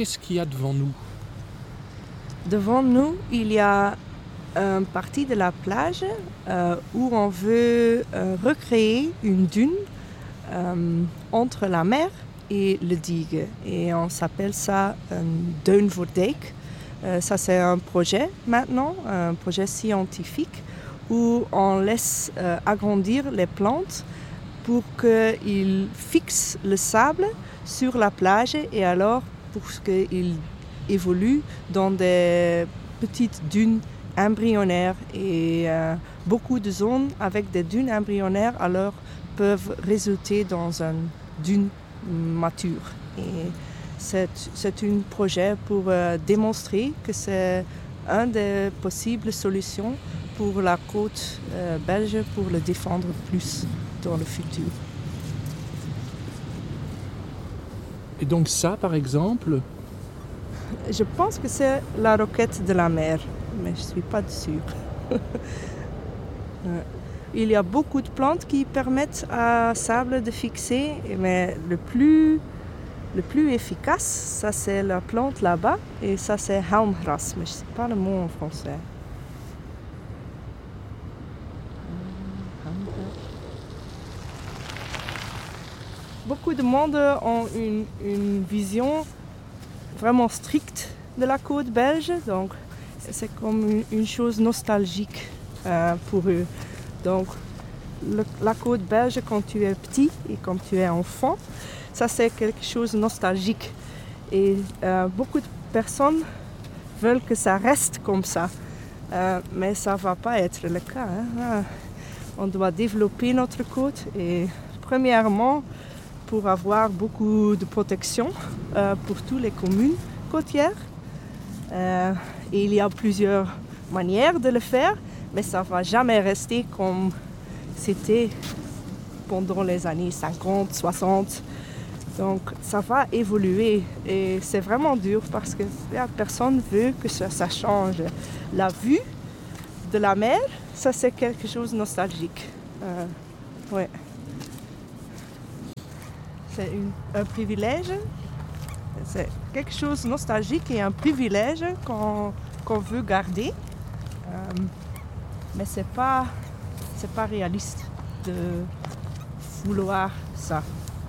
qu'est-ce qu'il y a devant nous? Devant nous, il y a une partie de la plage où on veut recréer une dune entre la mer et le digue. Et on s'appelle ça Duin voor Dijk. Ça, c'est un projet maintenant, un projet scientifique où on laisse agrandir les plantes pour qu'ils fixent le sable sur la plage et alors pour qu'ils évoluent dans des petites dunes embryonnaires. Et beaucoup de zones avec des dunes embryonnaires alors peuvent résulter dans une dune mature. Et c'est un projet pour démontrer que c'est une des possibles solutions pour la côte belge pour le défendre plus dans le futur. Et donc ça, par exemple? Je pense que c'est la roquette de la mer, mais je ne suis pas sûre. Il y a beaucoup de plantes qui permettent à sable de fixer, mais le plus efficace, ça c'est la plante là-bas, et ça c'est helmgras, mais je ne sais pas le mot en français. Beaucoup de monde ont une vision vraiment stricte de la côte belge, donc c'est comme une chose nostalgique pour eux. Donc la côte belge, quand tu es petit et quand tu es enfant, ça c'est quelque chose de nostalgique. Et beaucoup de personnes veulent que ça reste comme ça, mais ça ne va pas être le cas. On doit développer notre côte et premièrement, pour avoir beaucoup de protection pour toutes les communes côtières. Et il y a plusieurs manières de le faire, mais ça ne va jamais rester comme c'était pendant les années 50, 60. Donc ça va évoluer et c'est vraiment dur parce que personne ne veut que ça change. La vue de la mer, ça c'est quelque chose de nostalgique. Ouais. C'est un privilège, c'est quelque chose de nostalgique et un privilège qu'on veut garder. Mais c'est pas réaliste de vouloir ça.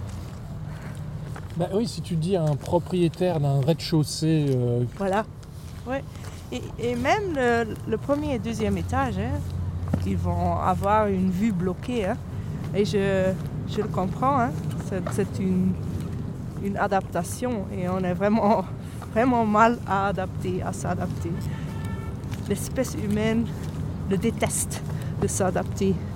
Bah oui, si tu dis à un propriétaire d'un rez-de-chaussée... Voilà, ouais. Et même le premier et deuxième étage, ils vont avoir une vue bloquée. Et je le comprends, c'est une adaptation et on est vraiment, vraiment mal à s'adapter. L'espèce humaine le déteste de s'adapter.